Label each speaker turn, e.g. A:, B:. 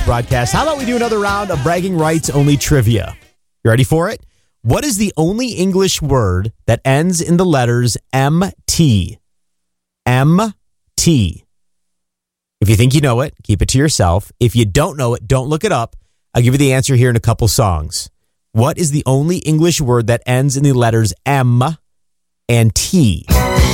A: broadcast. How about we do another round of bragging rights only trivia? You ready for it? What is the only English word that ends in the letters MT? MT. If you think you know it, keep it to yourself. If you don't know it, don't look it up. I'll give you the answer here in a couple songs. What is the only English word that ends in the letters M and T?